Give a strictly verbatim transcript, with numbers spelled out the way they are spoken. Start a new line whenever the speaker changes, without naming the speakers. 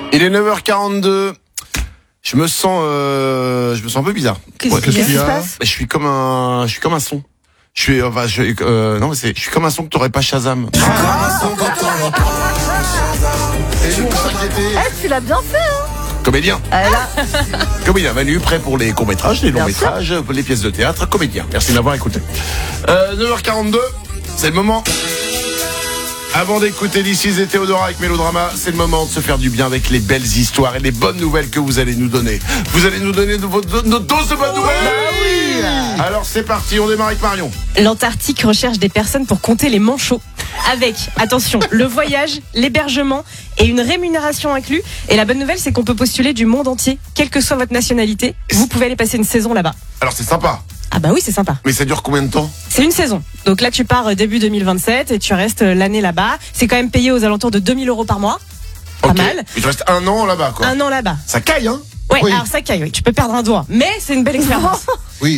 Il est neuf heures quarante-deux. Je me sens, euh, je me sens un peu bizarre.
Qu'est-ce
Ouais,
qui
qu'est-ce
se
qu'il y a
passe ?
Je suis comme un, je suis comme un son. Je suis, enfin, je, euh, non, mais c'est, je suis comme un son que t'aurais pas Shazam.
Eh, tu l'as bien fait, hein ?
Comédien.
Ah, là.
Comédien, Manu, prêt pour les courts-métrages, les
Bien
longs-métrages, les pièces de théâtre, comédien. Merci de m'avoir écouté. Euh, neuf heures quarante-deux, c'est le moment. Avant d'écouter This Is et Théodora avec Mélodrama, c'est le moment de se faire du bien avec les belles histoires et les bonnes nouvelles que vous allez nous donner. Vous allez nous donner de vos, de, notre dose de bonnes nouvelles.
Bah oui.
Alors c'est parti, on démarre avec Marion.
L'Antarctique recherche des personnes pour compter les manchots. Avec, attention, le voyage, l'hébergement et une rémunération inclus. Et la bonne nouvelle, c'est qu'on peut postuler du monde entier, quelle que soit votre nationalité. Vous pouvez aller passer une saison là-bas.
Alors c'est sympa,
Ah bah oui, c'est sympa.
mais ça dure combien de temps?
C'est une saison. Donc là, tu pars début deux mille vingt-sept et tu restes l'année là-bas. C'est quand même payé aux alentours de deux mille euros par mois. Pas
Ok.
mal.
Il te reste un an là-bas, quoi.
Un an là-bas.
Ça caille, hein?
Ouais,
Oui.
alors ça caille, oui. Tu peux perdre un doigt. Mais c'est une belle expérience.